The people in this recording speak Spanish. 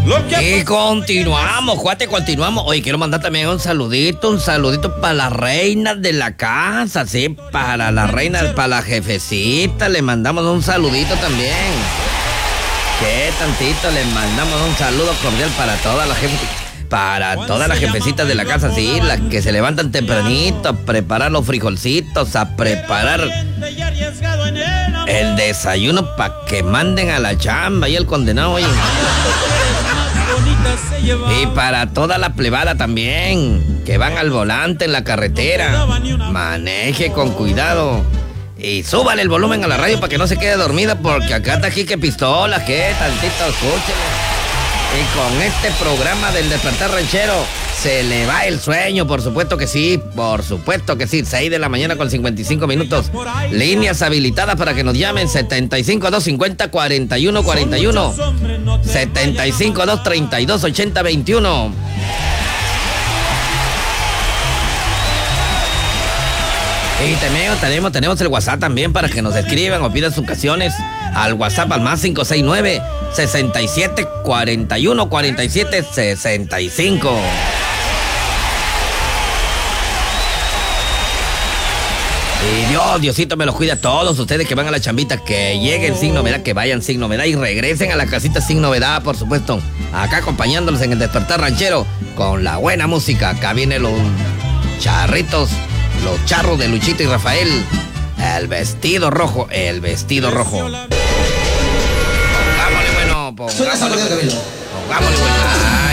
Y continuamos, cuate, continuamos. Oye, quiero mandar también un saludito para las reinas de la casa, sí, para la reina, para la jefecita, le mandamos un saludito también. ¿Qué tantito? Le mandamos un saludo cordial para toda la gente. Para todas las jefecitas de la casa, sí, las que se levantan tempranito a preparar los frijolcitos, a preparar el desayuno para que manden a la chamba y el condenado, oye. Y para toda la plebada también, que van al volante en la carretera, maneje con cuidado. Y súbale el volumen a la radio para que no se quede dormida, porque acá está aquí que pistola, que tantito, escúchele. Y con este programa del Despertar Ranchero se le va el sueño, por supuesto que sí, 6 de la mañana con 55 minutos. Líneas habilitadas para que nos llamen, 75-250-4141, 75-232-8021. Y tenemos el WhatsApp también para que nos escriban o pidan sus canciones al WhatsApp al más 569-67-41-47-65. Y Diosito me los cuida a todos ustedes que van a la chambita, que lleguen sin novedad, que vayan sin novedad y regresen a la casita sin novedad, por supuesto. Acá acompañándolos en el Despertar Ranchero con la buena música. Acá vienen los charritos, los charros de Luchito y Rafael. El vestido rojo. Pongámosle bueno. Pongámosle bueno.